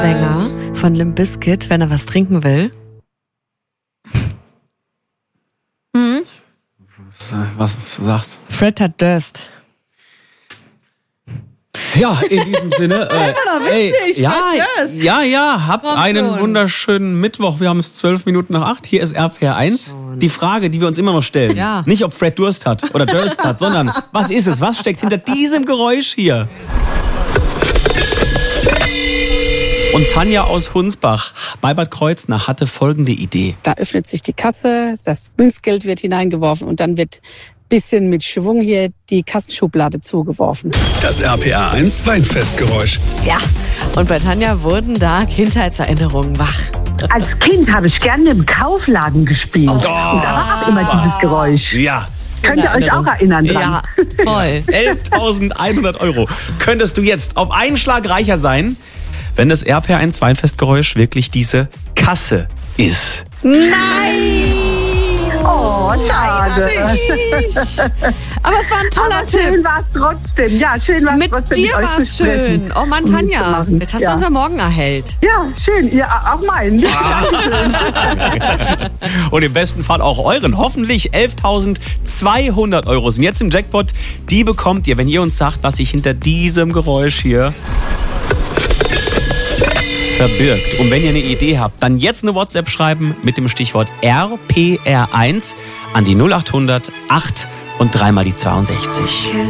Sänger von Limp Bizkit, wenn er was trinken will. Was sagst du? Fred hat Durst. Ja, in diesem Sinne. Habt einen wunderschönen Mittwoch. Wir haben es 8:12. Hier ist RPR1. Die Frage, die wir uns immer noch stellen. Ja. Nicht, ob Fred Durst hat oder Durst hat, sondern was ist es? Was steckt hinter diesem Geräusch hier? Und Tanja aus Hunsbach bei Bad Kreuznach hatte folgende Idee. Da öffnet sich die Kasse, das Münzgeld wird hineingeworfen und dann wird bisschen mit Schwung hier die Kassenschublade zugeworfen. Das RPR1 Weinfestgeräusch. Ja, und bei Tanja wurden da Kindheitserinnerungen wach. Als Kind habe ich gerne im Kaufladen gespielt. Und da war auch immer dieses Geräusch. Ja. Könnt ihr euch auch erinnern dran? Ja, voll. 11.100 € könntest du jetzt auf einen Schlag reicher sein, wenn das RPR1 Weinfestgeräusch wirklich diese Kasse ist. Nein! Oh, schade. Aber es war ein toller Aber Tipp. schön war es trotzdem. Ja, schön war es Mit trotzdem. dir war es schön. Oh Mann, Tanja, jetzt hast du unser Morgen erhellt. Ja, schön. Ja, auch meinen. Und im besten Fall auch euren. Hoffentlich 11.200 € sind jetzt im Jackpot. Die bekommt ihr, wenn ihr uns sagt, was sich hinter diesem Geräusch hier verbirgt. Und wenn ihr eine Idee habt, dann jetzt eine WhatsApp schreiben mit dem Stichwort RPR1 an die 0800 8 und 3 mal die 62.